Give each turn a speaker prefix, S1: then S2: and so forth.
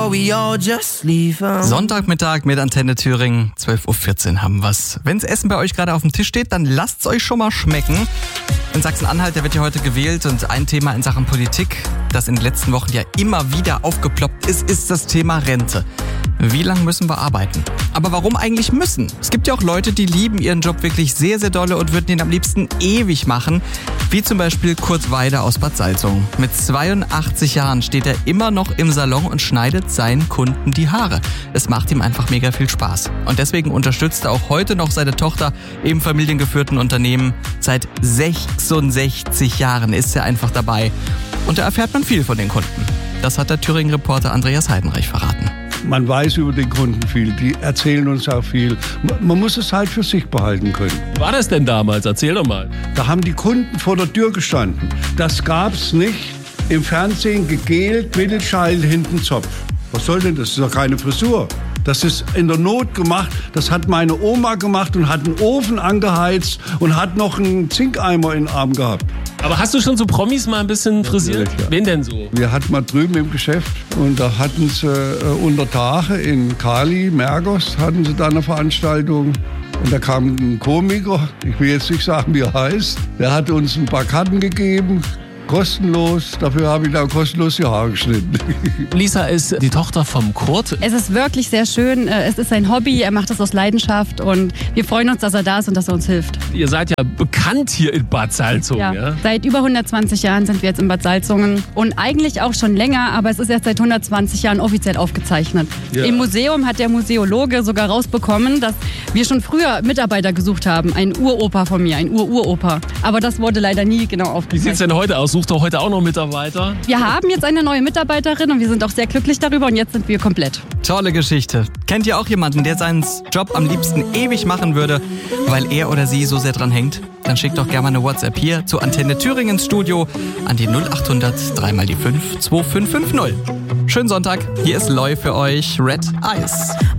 S1: Sonntagmittag mit Antenne Thüringen, 12.14 Uhr haben wir's. Wenn's Essen bei euch gerade auf dem Tisch steht, dann lasst's euch schon mal schmecken. In Sachsen-Anhalt, da wird ja heute gewählt und ein Thema in Sachen Politik, das in den letzten Wochen ja immer wieder aufgeploppt ist das Thema Rente. Wie lange müssen wir arbeiten? Aber warum eigentlich müssen? Es gibt ja auch Leute, die lieben ihren Job wirklich sehr, sehr dolle und würden ihn am liebsten ewig machen. Wie zum Beispiel Kurt Weider aus Bad Salzungen. Mit 82 Jahren steht er immer noch im Salon und schneidet seinen Kunden die Haare. Es macht ihm einfach mega viel Spaß. Und deswegen unterstützt er auch heute noch seine Tochter im familiengeführten Unternehmen. Seit 66 Jahren ist er einfach dabei. Und da erfährt man viel von den Kunden. Das hat der Thüringen-Reporter Andreas Heidenreich verraten.
S2: Man weiß über den Kunden viel, die erzählen uns auch viel. Man muss es halt für sich behalten können.
S3: Wie war das denn damals? Erzähl doch mal.
S2: Da haben die Kunden vor der Tür gestanden. Das gab's nicht im Fernsehen gegelt, Mittelscheitel, hinten Zopf. Was soll denn das? Das ist doch keine Frisur. Das ist in der Not gemacht. Das hat meine Oma gemacht und hat einen Ofen angeheizt und hat noch einen Zinkeimer in den Arm gehabt.
S3: Aber hast du schon so Promis mal ein bisschen frisiert?
S2: Ja.
S3: Wen denn so?
S2: Wir hatten mal drüben im Geschäft und da hatten sie unter Tage in Kali, Mergos, hatten sie da eine Veranstaltung. Und da kam ein Komiker, ich will jetzt nicht sagen, wie er heißt, der hat uns ein paar Karten gegeben. Kostenlos, dafür habe ich dann kostenlos die Haare geschnitten.
S3: Lisa ist die Tochter vom Kurt.
S4: Es ist wirklich sehr schön, es ist sein Hobby, er macht es aus Leidenschaft und wir freuen uns, dass er da ist und dass er uns hilft.
S3: Ihr seid ja bekannt hier in Bad Salzungen, ja?
S4: Seit über 120 Jahren sind wir jetzt in Bad Salzungen und eigentlich auch schon länger, aber es ist erst seit 120 Jahren offiziell aufgezeichnet. Ja. Im Museum hat der Museologe sogar rausbekommen, dass wir schon früher Mitarbeiter gesucht haben. Ein Uropa von mir, ein Uropa. Aber das wurde leider nie genau aufgezeichnet.
S3: Wie sieht es denn heute aus? Sucht doch heute auch noch Mitarbeiter?
S4: Wir haben jetzt eine neue Mitarbeiterin und wir sind auch sehr glücklich darüber und jetzt sind wir komplett.
S1: Tolle Geschichte. Kennt ihr auch jemanden, der seinen Job am liebsten ewig machen würde, weil er oder sie so sehr dran hängt? Dann schickt doch gerne mal eine WhatsApp hier zu Antenne Thüringen ins Studio an die 0800 3x5 2550. Schönen Sonntag, hier ist Loy für euch, Red Eyes.